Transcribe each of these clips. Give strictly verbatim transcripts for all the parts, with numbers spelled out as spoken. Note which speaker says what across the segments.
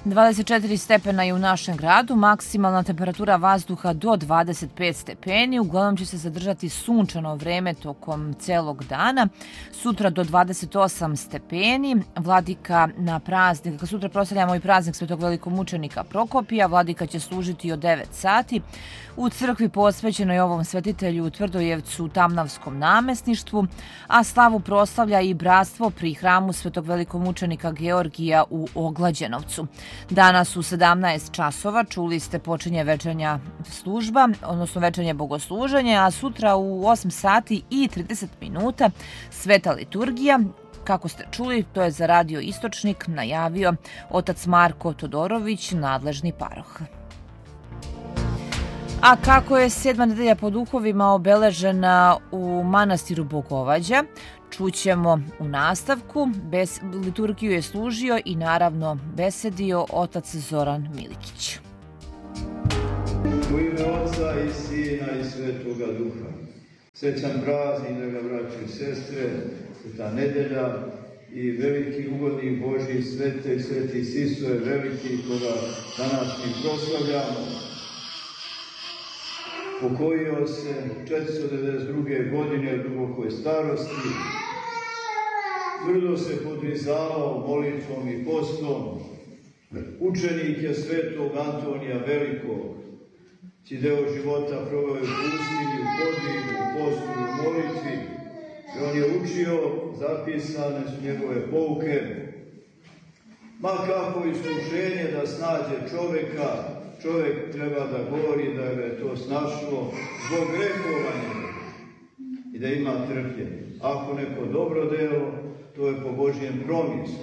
Speaker 1: dvadeset četiri stepena je u našem gradu, maksimalna temperatura vazduha do dvadeset pet stepeni, uglavnom će se zadržati sunčano vreme tokom celog dana, sutra do dvadeset osam stepeni, vladika na praznik, kako sutra proslavljamo i praznik Svetog velikomučenika Prokopija, vladika će služiti od devet sati, u crkvi posvećenoj ovom svetitelju u Tvrdojevcu u Tamnavskom namesništvu, a slavu proslavlja i bratstvo pri hramu Svetog velikomučenika Georgija u Oglađenovcu. Danas u sedamnaest časova čuli ste počinje večernja služba, odnosno večernje bogosluženje, a sutra u osam sati i trideset minuta sveta liturgija. Kako ste čuli, to je za Radio Istočnik najavio otac Marko Todorović, nadležni paroh. A kako je sedma nedelja po duhovima obeležena u manastiru Bogovađa, čućemo u nastavku. Bez liturgiju je služio i naravno besedio otac Zoran Milikić.
Speaker 2: U ime Oca i Sina i Svetoga Duha. Srećan praznik, draga braćo i sestre, sveta nedelja i veliki ugodni Božji svete, sveti Sisoje veliki, koga danas mi proslavljamo. Pokojio se četiristo devedeset druge. godine u dubokoj starosti, tvrdo se podrizavao molitvom i postom, učenik je svetog Antonija Velikog, čiji deo života proveo je u pustinji, u podvigu, u postu i u molitvi, i on je učio, zapisane su njegove pouke, ma kako iskušenje da snađe čoveka, čovjek treba da govori da ga je to snašlo zbog grehovanja i da ima trpljenje. Ako neko dobro delo, to je po Božjem promislu.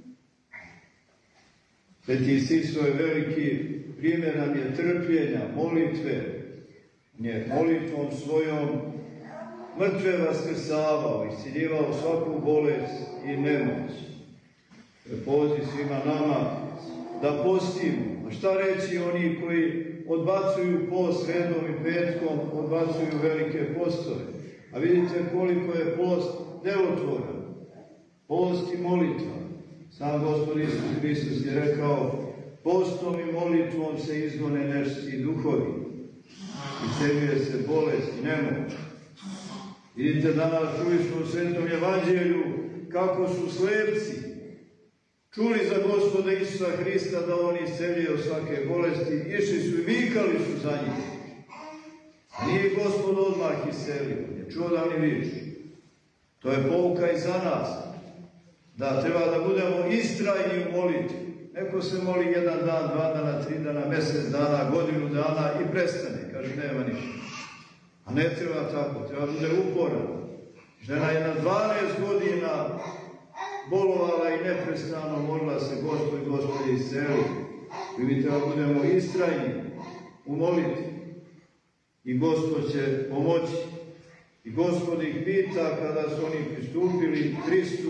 Speaker 2: Sveti Sisoje veliki primjer nam je trpljenja, molitve. Nje molitvom svojom mrtve vaskrsavao, isciljivao svaku bolest i nemoć. Poziv svima nama da postimo. A šta reći oni koji odbacuju post sredom i petkom, odbacuju velike postove? A vidite koliko je post delotvoran. Post i molitva. Sam Gospod Isus Hristos je rekao, postom i molitvom se izgone nečasti duhovi. Isceljuje se bolest i nemoć. Vidite, danas čuli smo u Svetom Evanđelju kako su slepci čuli za Gospoda Isusa Hrista da on isceljuje od svake bolesti, išli su i vikali su za njih. A nije Gospod odmah iscelio, je čudan i vič. To je pouka i za nas, da treba da budemo istrajni u molitvi. Neko se moli jedan dan, dva dana, tri dana, mjesec dana, godinu dana i prestane, kaže nema ništa. A ne treba tako, treba bude uporan. Žena je na dvanaest godina bolovala i neprestano molila se Gospod i Gospod isceli. I mi treba budemo istrajni u molitvi. I Gospod će pomoći. I Gospod ih pita kada su oni pristupili Hristu,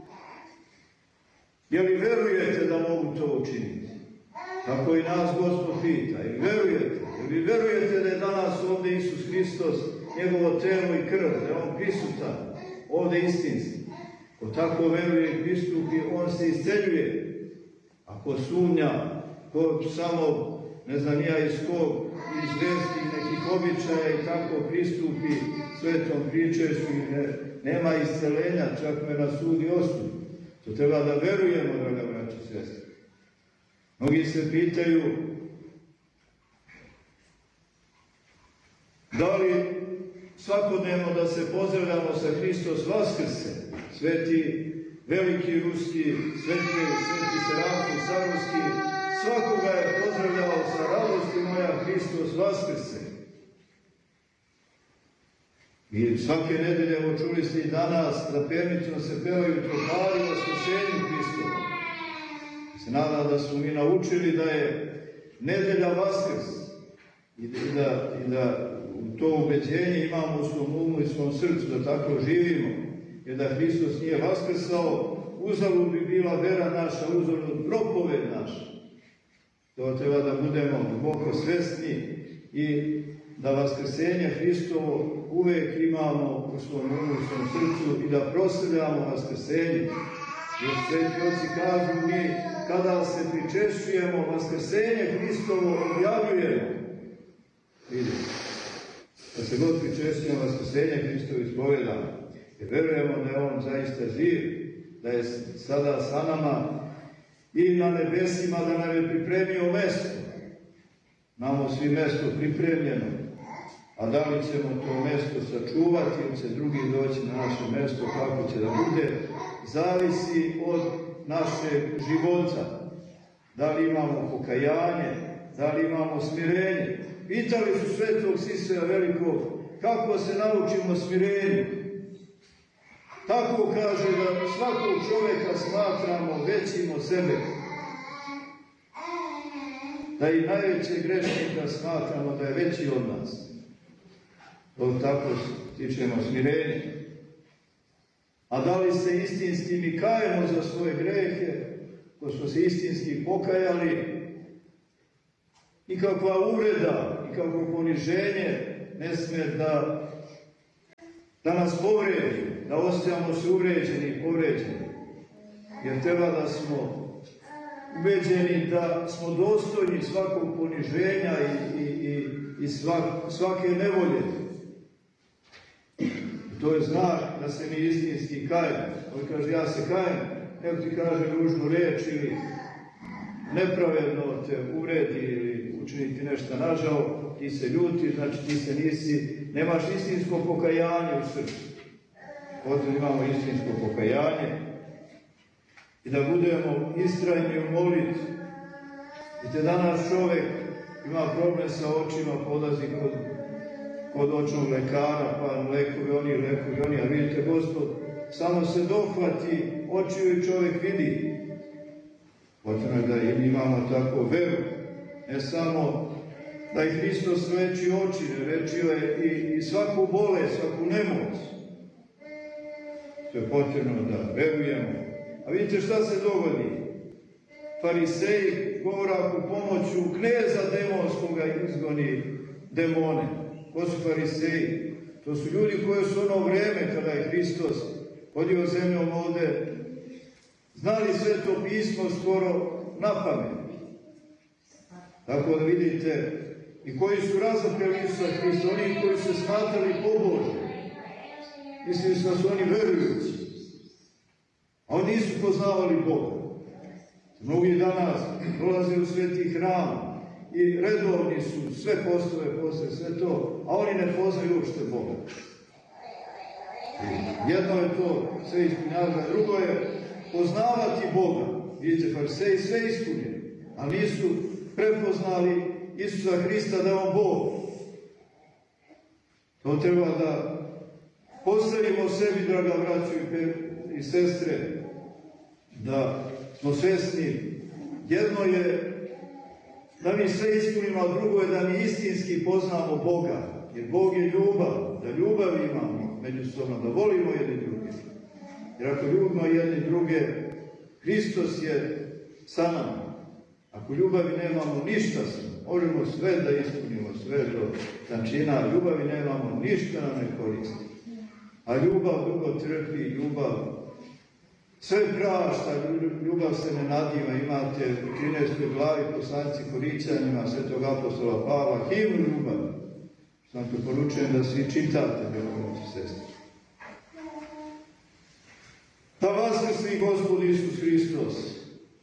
Speaker 2: je li verujete da mogu to učiniti? Tako i nas Gospod pita. Je li verujete? Je li verujete da je danas ovdje Isus Hristos, njegovo telo i krv, da je on prisutan ovdje istinski? Ko tako veruje i pristupi, on se isceljuje. Ako sumnja, ko samo, ne znam ja iz kog, iz verskih nekih običaja i tako pristupi svetom pričešću, ne, nema iscelenja, čak me na sud i osud. To treba da verujemo, draga braća i sestre. Mnogi se pitaju da li svakodnevno da se pozdravljamo sa Hristos Vaskrse, sveti veliki ruski, sveti, sveti Serafim Sarovski, svakoga je pozdravljao sa radosti moja Hristos Vaskrse. I svake nedelje, evo čuli ste i danas, na pernicom se pevaju tropari Vaskrsenju Hristovom. Se nadam da smo mi naučili da je nedelja Vaskrs i da, i da to ubeđenje imamo u svom umu i svom srcu, da tako živimo. Jer da Hristos nije vaskrsao, uzalud bi bila vera naša, uzalud propoved naša. To treba da budemo duboko svesni i da vaskrsenje Hristovo uvek imamo u svom umu, u svom srcu i da proslavljamo vaskrsenje. Jer sveti oci kažu mi, kada se pričešćujemo, vaskrsenje Hristovo objavljujemo. Vidite, da se god pričešćujemo, vaskrsenje Hristovo ispovedamo. Jer verujemo da je on zaista živ, da je sada sa nama i na nebesima, da nam je pripremio mesto. Namo svi mesto pripremljeno. A da li ćemo to mesto sačuvati, ili će drugi doći na naše mesto, kako će da bude, zavisi od našeg života. Da li imamo pokajanje, da li imamo smirenje. Pitali su svetog Sisera Velikog, kako se naučimo smirenju. Tako kaže da svakog čovjeka smatramo većim od sebe. Da i najvećeg grešnika smatramo da je veći od nas. To tako stičemo smirenje. A da li se istinski mi kajemo za svoje grehe, ko smo se istinski pokajali, nikakva uvreda, nikakvo poniženje ne sme da, da nas povredi, da osjećamo se uvređeni i povređeni. Jer treba da smo ubeđeni da smo dostojni svakog poniženja i, i, i, i svak, svake nevolje. To je znak da se mi istinski kajemo. On kaže, ja se kajem, neko ti kaže ružnu reč ili nepravedno te uvredi ili učini ti nešto nažao, ti se ljuti, znači ti se nisi, nemaš istinsko pokajanje u srcu. Potom imamo istinsko pokajanje i da budemo istrajni u molitvi. Vidite, danas čovjek ima problem sa očima, polazi kod kod očnog lekara, pa lekovi oni, lekovi oni, a vidite, Gospod samo se dohvati očiju i čovjek vidi. Potrebno je da i imamo tako veru, ne samo da je Hristos leči oči, lečio je i, i svaku bolest, svaku nemoć. To je potrebno da verujemo. A vidite šta se dogodi? Fariseji govoraku pomoću kneza demonskoga izgoni demone. Ko su fariseji? To su ljudi koji su ono vreme kada je Hristos hodio zemljom ovde, znali sve to pismo skoro na pamet. Tako da vidite, i koji su razapeli Isusa Hrista, oni koji su smatrali pobožni, mislili su da su oni verujući, a oni nisu poznavali Boga. Mnogi danas dolaze u sveti hram i redovni su, sve postove, postove, sve to, a oni ne poznaju uopšte Boga. Jedno je to sve ispunjava, drugo je poznavati Boga. Vidite, fariseji sve ispunili, ali nisu prepoznali Isusa Hrista da je on Bog. To treba da postavimo sebi, draga braćo i sestre, da smo svesni. Jedno je da mi sve ispunimo, a drugo je da mi istinski poznamo Boga. Jer Bog je ljubav, da ljubav imamo međusobno, da volimo jedni druge. Jer ako ljubimo jedni druge, Hristos je sa nama. Ako ljubavi nemamo, ništa smo. Možemo sve da ispunimo, sve do tančina. Ljubavi nemamo, ništa nam ne koristi. A ljubav dugo trpi, ljubav sve prašta, ljubav se ne nadima. Imate u trinaestoj glavi poslanici Korićanima svetog apostola Pavla himnu ljubavi. Sam to poručujem da svi čitate, braći i sestre. Da vaskrsli Gospod Isus Hristos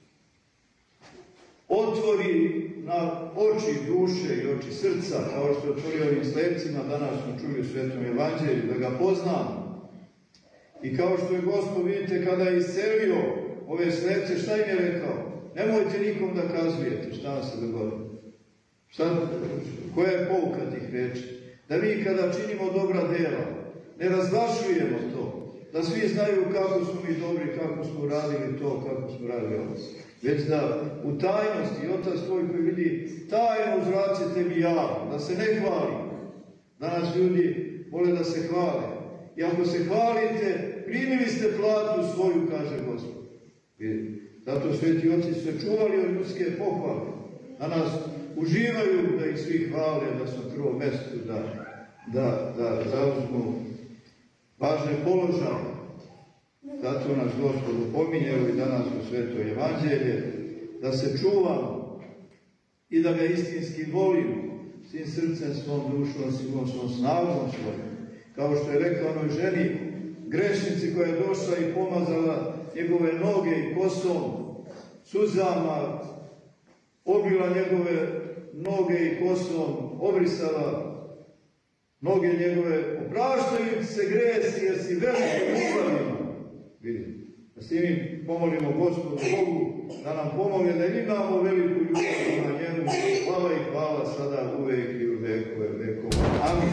Speaker 2: otvori na oči duše i oči srca, kao što je otvorio ovim slepcima, danas smo čuli u Svetom Evanđelju, da ga poznamo. I kao što je Gospod, vidite, kada je iscelio ove slepce, šta im je rekao? Nemojte nikom da kazujete šta vam se dogodilo. Šta, koja je pouka tih reči? Da mi kada činimo dobra dela, ne razglašujemo to, da svi znaju kako smo mi dobri, kako smo radili to, kako smo radili ovo. Već da u tajnosti, Otac tvoj koji vidi, tajno uzvraća tebi javno, da se ne hvali. Danas ljudi vole da se hvale. I ako se hvalite, primili ste platu svoju, kaže Gospod. Zato sveti oci su se čuvali od ljudske pohvale. Danas uživaju da ih svi hvale, da su na prvom mjestu, da, da, da zauzmu važne položaje. Zato nas Gospod opominje i danas u Sveto Evanđelje da se čuvamo i da ga istinski volimo svim srcem, svom dušom, svom, svom snagom svojom. Kao što je rekao onoj ženi, grešnici koja je došla i pomazala njegove noge i kosom, suzama, obrila njegove noge i kosom, obrisala noge njegove, opraštajući se gresi jer si veliko ljubavima. Vidite, da s tim pomolimo Gospodu Bogu, da nam pomogne da imamo veliku ljubav na njemu. Slava i hvala sada uvek i u vekove vekova. Amin.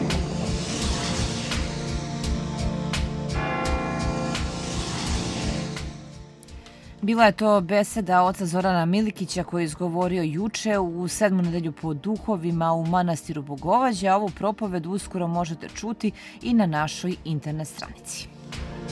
Speaker 1: Bila je to beseda oca Zorana Milikića koji je izgovorio juče u sedmu nedelju po duhovima u manastiru Bogovađa. Ovu propovedu uskoro možete čuti i na našoj internet stranici.